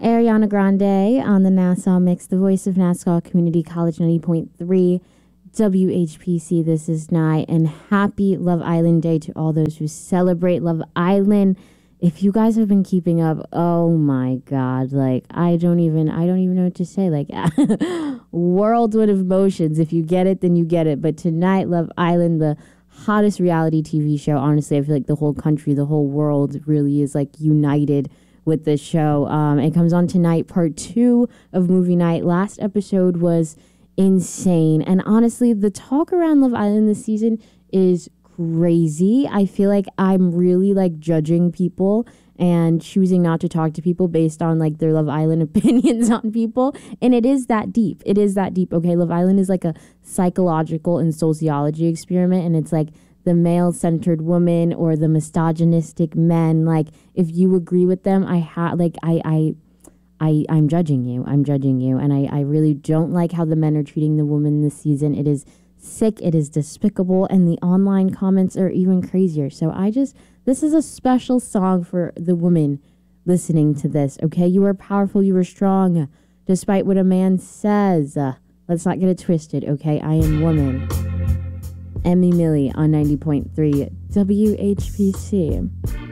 Ariana Grande on the Nassau Mix, the voice of Nassau Community College 90.3 WHPC. This is Nye, and happy Love Island Day to all those who celebrate Love Island. If you guys have been keeping up, oh my God, like I don't even know what to say. Like whirlwind of emotions. If you get it, then you get it. But tonight, Love Island, the hottest reality TV show. Honestly, I feel like the whole country, the whole world really is like united with this show. It comes on tonight, part 2 of movie night. Last episode was insane. And honestly, the talk around Love Island this season is crazy. I feel like I'm really like judging people and choosing not to talk to people based on like their Love Island opinions on people. And it is that deep. It is that deep. Okay, Love Island is like a psychological and sociology experiment. And it's like the male-centered woman or the misogynistic men. Like, if you agree with them, I'm judging you. I'm judging you. And I really don't like how the men are treating the woman this season. It is sick. It is despicable. And the online comments are even crazier. So this is a special song for the woman listening to this. Okay, you are powerful. You are strong, despite what a man says. Let's not get it twisted. Okay, I am woman. Emmy Millie on 90.3 WHPC.